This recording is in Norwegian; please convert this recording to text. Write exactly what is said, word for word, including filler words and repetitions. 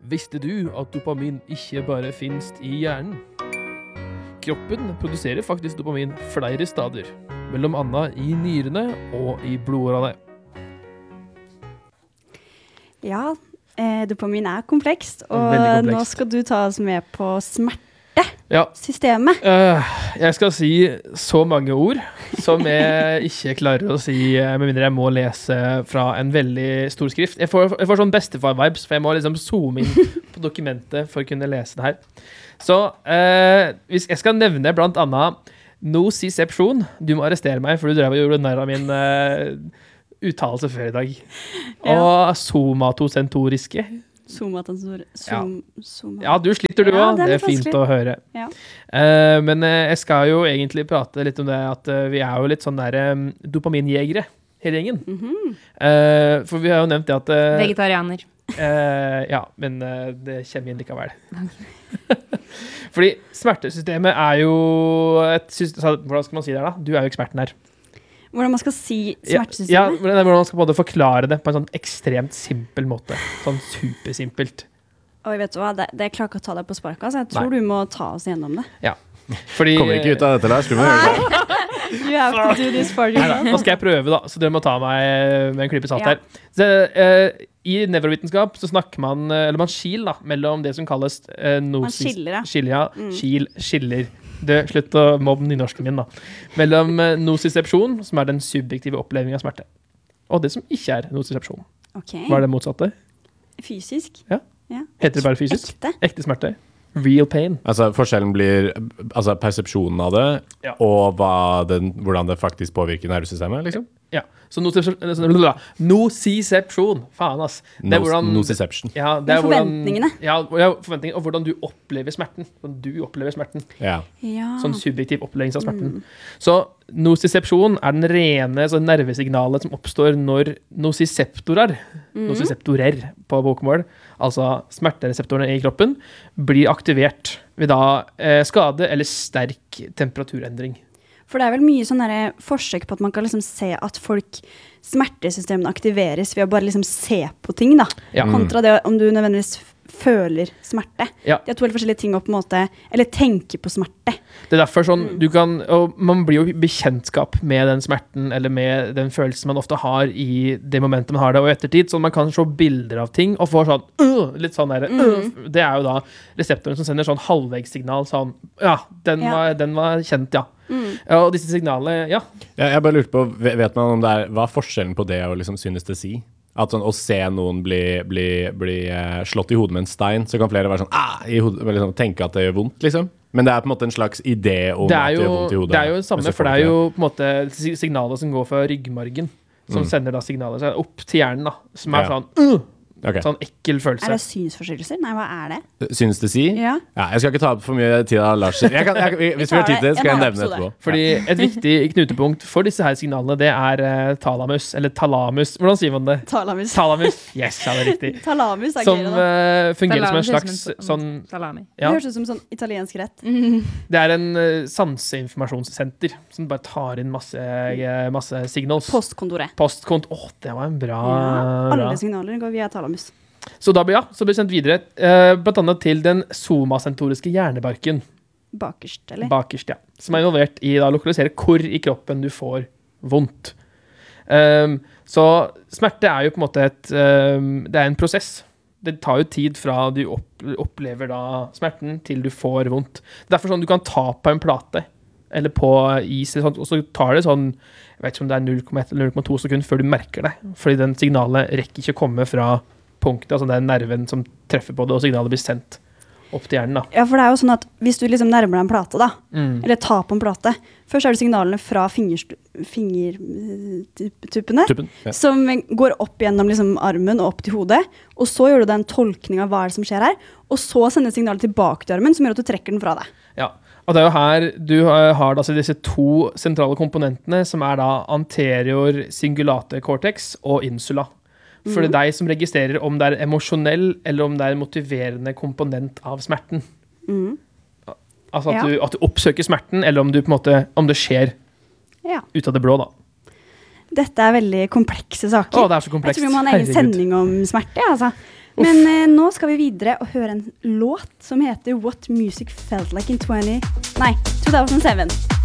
Visste du at dopamin ikke bare finnes i hjernen? Kroppen produserer faktisk dopamin flere steder, mellom annet i nyrene og i blodårene. Ja, eh, dopamin er komplekst, og komplekst. Nå skal du ta oss med på smertesystemet. Ja. Uh, jeg skal si så mange ord som jeg ikke klarer å si, med mindre jeg må lese fra en veldig stor skrift. Jeg får, jeg får sånn bestefar-vibes, for jeg må liksom zoome inn på dokumentet for å kunne lese det her. Så uh, hvis jeg skal nevne blant annet nociception. Du må arrestere meg, for du drev og gjorde nær av min uh, uttalelse før i dag. Ja. Og somatosentoriske. Somatensor, som, ja. Soma. Ja, du sliter du også. Ja, det, det er fint vanskelig. Å høre. Ja. Uh, men uh, jeg skal jo egentlig prate litt om det, at uh, vi er jo litt sånn der um, dopaminjegere, hele gjengen. Mm-hmm. uh, for vi har jo nevnt det at... Uh, Vegetarianer. Uh, ja, men uh, det kommer inn likevel. Fordi smertesystemet er jo et system, hvordan skal man si det da? Du er jo eksperten her. Hvordan man skal si smertesystemet? Ja, ja, hvordan man skal både forklare det på en sånn ekstremt simpel måte. Sånn supersimpelt. Oi, vet du hva? Det, det klarer ikke å ta deg på sparket, så jeg tror Nei. Du må ta oss gjennom det. Ja. Fordi, kommer ikke ut av dette, Lars. Du må høre det. You have to do this for you. Nå skal jeg prøve da, så dere må ta meg med en klippe salt her. Så, uh, I nevrovitenskap så snakker man, eller man skil da, mellom det som kalles uh, nosis, man skiller, ja. Skiller, ja. Mm. Skil, skiller. Det, slutt å mobbe nynorsken min da. Mellom uh, nociception, som er den subjektive opplevingen av smerte, og det som ikke er nociception. Okay. Hva er det motsatte? Fysisk. Ja. Ja. Heter det bare fysisk? Ekte. Ekte smerte. Real pain. Altså forskjellen blir altså persepsjonen av det, ja. Og hva den, hvordan det faktisk påvirker nervesystemet, liksom? Ja, så nociception, faen ass. Det er hvordan, nociception. Ja, det er forventningene. Hvordan, ja, ja, forventningene, og hvordan du opplever smerten. Hvordan du opplever smerten. Ja. Ja. Sånn subjektiv opplevelse av smerten. Mm. Så nociception er den rene så nervesignalet som oppstår når nociceptorer, mm. nociceptorer på bokmål, altså smertereseptorene i kroppen, blir aktivert ved da eh, skade eller sterk temperaturendring. For det er vel mye sånn der forsøk på at man kan liksom se at folk, smertesystemene aktiveres ved å bare liksom se på ting da. Ja. Kontra det om du nødvendigvis føler smerte. Ja. Det er to helt forskjellige ting å på en måte, eller tenke på smerte. Det er derfor sånn, du kan, og man blir jo bekjentskap med den smerten, eller med den følelsen man ofte har i det momentet man har det, og i ettertid, så man kan se bilder av ting, og få sånn, uh, litt sånn der, uh, mm. det er jo da reseptoren som sender sånn halvvegssignal, sånn, ja, den, ja. Var, den var kjent, ja. Mm. Ja, og disse signalene, ja. ja. Jeg bare lurte på, vet man om det er, hva er forskjellen på det og liksom synestesi? At sånn, å se noen bli, bli, bli uh, slått i hodet med en stein, så kan flere være sånn, ah, i hodet, liksom, tenke at det gjør vondt, liksom. Men det er på en måte en slags idé om det at jo, det gjør vondt i hodet. Det er jo det samme, for det er jo på en måte signaler som går fra ryggmargen, som mm. sender da signaler opp til hjernen, da, som er ja. Sånn, uh, okay. Sånn ekkel følelse. Er det synsforstyrrelser? Nei, hva er det? Synestesi? Ja. Ja, jeg skal ikke ta opp for mye tid av Lars. Jeg kan, jeg, hvis vi har tid til det, skal jeg nevne etterpå. Fordi et viktig knutepunkt for disse her signalene, det er uh, talamus, eller talamus. Hvordan sier man det? Talamus. Talamus, yes, ja, det er riktig. Talamus er som, gøy da. Uh, fungerer talamus som en slags som en, sånn... Salami. Ja. Det høres ut som sånn italiensk rett. Mm. Det er en uh, sanseinformasjonssenter som bare tar inn masse, uh, masse signals. Postkontoret. Postkont, åh, det var en bra... Ja, alle bra. signaler går via talamus. Så da blir ja, så blir det sendt videre, eh, blant annet til den somasentoriske hjernebarken. Bakerst, eller? Bakerst, ja. Som er involvert i å lokalisere hvor i kroppen du får vondt. Um, så smerte er jo på en måte et, um, det er en prosess. Det tar jo tid fra du opp, opplever da smerten til du får vondt. Derfor sånn, du kan ta på en plate, eller på is, eller sånt, og så tar det sånn, jeg vet ikke om det er null komma ett eller null komma to sekunder før du merker det, fordi den signalet rekker ikke å komme fra punktet, altså det er nerven som treffer på det, og signalet blir sendt opp til hjernen da. Ja, for det er jo sånn at hvis du liksom nærmer deg en plate da, mm. eller tar på en plate, først er det signalene fra fingertuppene, ja. Som går opp gjennom liksom armen og opp til hodet, og så gjør du den tolkning av hva som skjer her, og så sender signalet tilbake til armen, som gjør at du trekker den fra deg. Ja, og det er jo her du har altså disse to sentrale komponentene, som er da anterior cingulate cortex og insula. For det er deg som registrerer om det er emosjonell eller om det er en motiverende komponent av smerten. Mm. Altså at, ja. du, at du oppsøker smerten, eller om, du på en måte, om det skjer ja. Ut av det blå da. Dette er veldig komplekse saker. Å, det er så komplekst. Jeg tror vi må ha en egen sending om smerte, altså. Men eh, nå skal vi videre og høre en låt som heter What Music Felt Like in twenty... Nei, two thousand seven.